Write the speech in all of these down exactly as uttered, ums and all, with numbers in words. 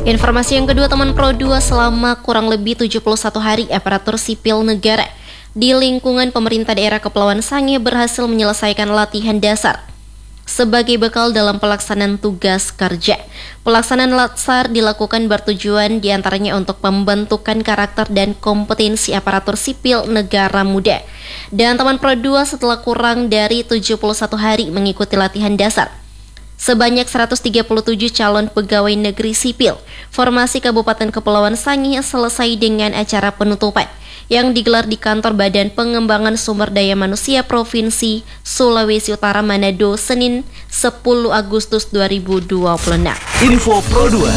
Informasi yang kedua, teman Pro dua, selama kurang lebih tujuh puluh satu hari aparatur sipil negara di lingkungan pemerintah daerah Kepulauan Sangihe berhasil menyelesaikan latihan dasar sebagai bekal dalam pelaksanaan tugas kerja. Pelaksanaan latsar dilakukan bertujuan diantaranya untuk pembentukan karakter dan kompetensi aparatur sipil negara muda. Dan teman Pro dua, setelah kurang dari tujuh puluh satu hari mengikuti latihan dasar, sebanyak seratus tiga puluh tujuh calon pegawai negeri sipil formasi Kabupaten Kepulauan Sangihe selesai dengan acara penutupan yang digelar di kantor Badan Pengembangan Sumber Daya Manusia Provinsi Sulawesi Utara Manado, Senin sepuluh Agustus dua ribu dua puluh enam. Info Pro dua.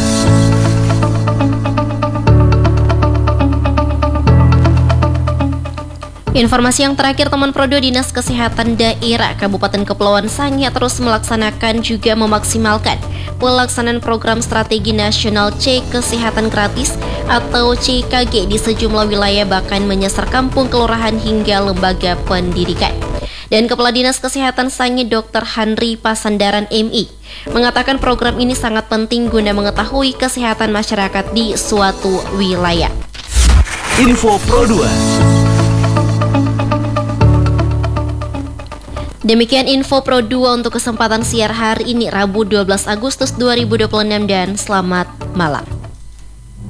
Informasi yang terakhir, teman Pro dua, Dinas Kesehatan Daerah Kabupaten Kepulauan Sangihe terus melaksanakan juga memaksimalkan pelaksanaan program strategi nasional C Kesehatan Gratis atau C K G di sejumlah wilayah, bahkan menyasar kampung, kelurahan hingga lembaga pendidikan. Dan Kepala Dinas Kesehatan Sangihe Dokter Henry Pasandaran M I mengatakan program ini sangat penting guna mengetahui kesehatan masyarakat di suatu wilayah. Info Pro dua. Demikian info Pro dua untuk kesempatan siar hari ini, Rabu dua belas Agustus dua ribu dua puluh enam, dan selamat malam.